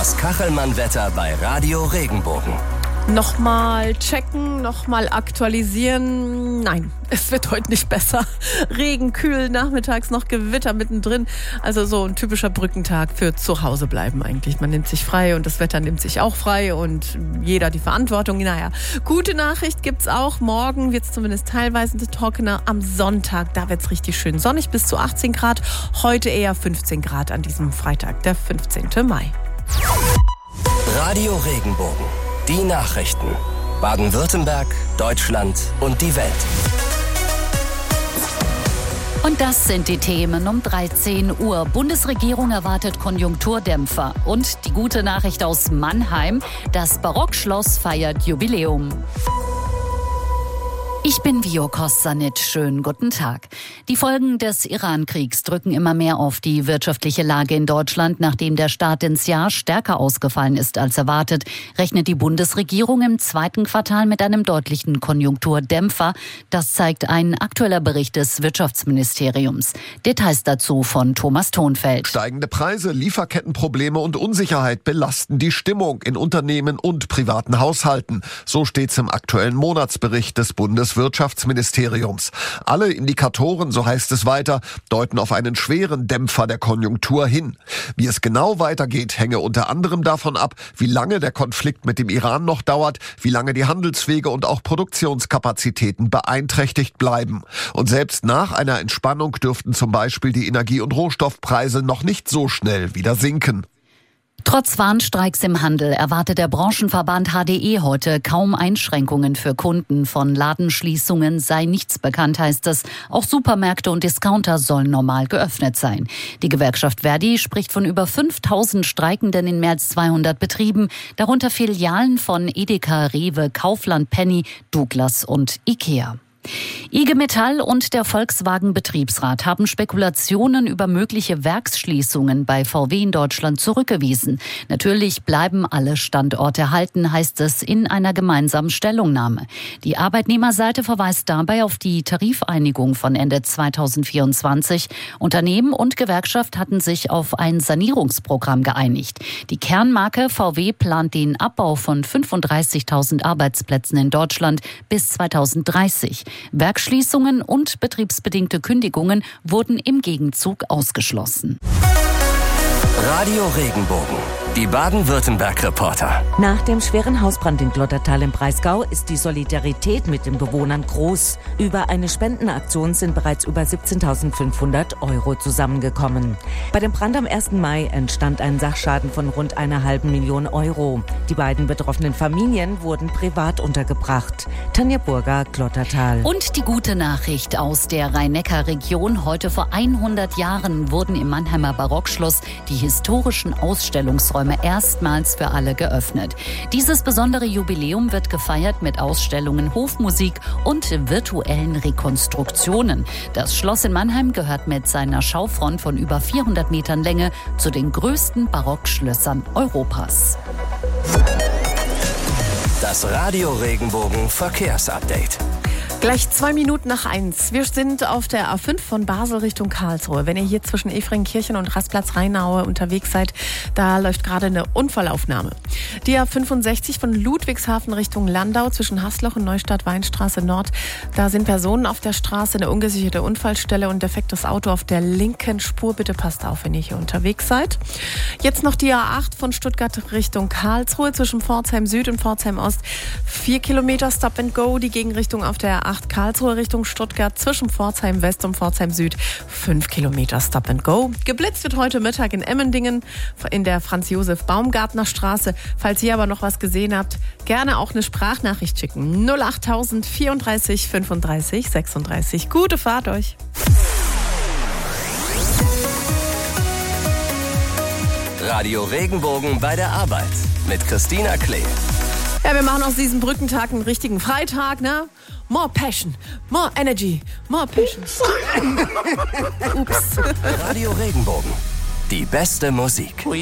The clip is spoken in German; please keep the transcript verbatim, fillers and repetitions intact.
Das Kachelmann-Wetter bei Radio Regenbogen. Nochmal checken, nochmal aktualisieren. Nein, es wird heute nicht besser. Regen, kühl, nachmittags noch Gewitter mittendrin. Also so ein typischer Brückentag für zu Hause bleiben eigentlich. Man nimmt sich frei und das Wetter nimmt sich auch frei und jeder die Verantwortung. Naja, gute Nachricht gibt's auch. Morgen wird's zumindest teilweise trockener. Am Sonntag, da wird's richtig schön sonnig bis zu achtzehn Grad. Heute eher fünfzehn Grad an diesem Freitag, der fünfzehnten Mai. Radio Regenbogen. Die Nachrichten. Baden-Württemberg, Deutschland und die Welt. Und das sind die Themen um dreizehn Uhr. Bundesregierung erwartet Konjunkturdämpfer. Und die gute Nachricht aus Mannheim: Das Barockschloss feiert Jubiläum. Ich bin Vio Kossanit. Schönen guten Tag. Die Folgen des Iran-Kriegs drücken immer mehr auf die wirtschaftliche Lage in Deutschland. Nachdem der Start ins Jahr stärker ausgefallen ist als erwartet, rechnet die Bundesregierung im zweiten Quartal mit einem deutlichen Konjunkturdämpfer. Das zeigt ein aktueller Bericht des Wirtschaftsministeriums. Details dazu von Thomas Thonfeld. Steigende Preise, Lieferkettenprobleme und Unsicherheit belasten die Stimmung in Unternehmen und privaten Haushalten. So steht's im aktuellen Monatsbericht des Bundeswirtschaftsministeriums. Wirtschaftsministeriums. Alle Indikatoren, so heißt es weiter, deuten auf einen schweren Dämpfer der Konjunktur hin. Wie es genau weitergeht, hänge unter anderem davon ab, wie lange der Konflikt mit dem Iran noch dauert, wie lange die Handelswege und auch Produktionskapazitäten beeinträchtigt bleiben. Und selbst nach einer Entspannung dürften zum Beispiel die Energie- und Rohstoffpreise noch nicht so schnell wieder sinken. Trotz Warnstreiks im Handel erwartet der Branchenverband H D E heute kaum Einschränkungen für Kunden. Von Ladenschließungen sei nichts bekannt, heißt es. Auch Supermärkte und Discounter sollen normal geöffnet sein. Die Gewerkschaft Verdi spricht von über fünftausend Streikenden in mehr als zweihundert Betrieben, darunter Filialen von Edeka, Rewe, Kaufland, Penny, Douglas und Ikea. I G Metall und der Volkswagen-Betriebsrat haben Spekulationen über mögliche Werksschließungen bei V W in Deutschland zurückgewiesen. Natürlich bleiben alle Standorte erhalten, heißt es in einer gemeinsamen Stellungnahme. Die Arbeitnehmerseite verweist dabei auf die Tarifeinigung von Ende zweitausendvierundzwanzig. Unternehmen und Gewerkschaft hatten sich auf ein Sanierungsprogramm geeinigt. Die Kernmarke V W plant den Abbau von fünfunddreißigtausend Arbeitsplätzen in Deutschland bis zweitausenddreißig. Werksschließungen und betriebsbedingte Kündigungen wurden im Gegenzug ausgeschlossen. Radio Regenbogen. Die Baden-Württemberg-Reporter. Nach dem schweren Hausbrand in Glottertal im Breisgau ist die Solidarität mit den Bewohnern groß. Über eine Spendenaktion sind bereits über siebzehntausendfünfhundert Euro zusammengekommen. Bei dem Brand am ersten Mai entstand ein Sachschaden von rund einer halben Million Euro. Die beiden betroffenen Familien wurden privat untergebracht. Tanja Burger, Glottertal. Und die gute Nachricht aus der Rhein-Neckar-Region: Heute vor hundert Jahren wurden im Mannheimer Barockschloss die historischen Ausstellungsräume erstmals für alle geöffnet. Dieses besondere Jubiläum wird gefeiert mit Ausstellungen, Hofmusik und virtuellen Rekonstruktionen. Das Schloss in Mannheim gehört mit seiner Schaufront von über vierhundert Metern Länge zu den größten Barockschlössern Europas. Das Radio Regenbogen Verkehrsupdate. Gleich zwei Minuten nach eins. Wir sind auf der A fünf von Basel Richtung Karlsruhe. Wenn ihr hier zwischen Efringkirchen und Rastplatz Rheinaue unterwegs seid, da läuft gerade eine Unfallaufnahme. Die A fünfundsechzig von Ludwigshafen Richtung Landau zwischen Hasloch und Neustadt-Weinstraße Nord. Da sind Personen auf der Straße, eine ungesicherte Unfallstelle und defektes Auto auf der linken Spur. Bitte passt auf, wenn ihr hier unterwegs seid. Jetzt noch die A acht von Stuttgart Richtung Karlsruhe zwischen Pforzheim Süd und Pforzheim Ost. Vier Kilometer Stop and Go, die Gegenrichtung auf der A acht Karlsruhe Richtung Stuttgart zwischen Pforzheim West und Pforzheim Süd. Fünf Kilometer Stop and Go. Geblitzt wird heute Mittag in Emmendingen in der Franz-Josef-Baumgartner Straße. Falls ihr aber noch was gesehen habt, gerne auch eine Sprachnachricht schicken. null achttausend vierunddreißig fünfunddreißig sechsunddreißig. Gute Fahrt euch. Radio Regenbogen bei der Arbeit mit Christina Klee. Ja, wir machen aus diesem Brückentag einen richtigen Freitag, ne? More passion, more energy, more passion. Ups. Radio Regenbogen. Die beste Musik.